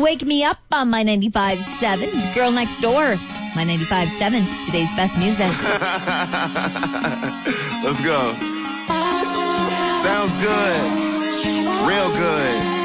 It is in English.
Wake Me Up on My 95.7. It's Girl Next Door. My 95.7. Today's best music. Let's go. Sounds good. Real good.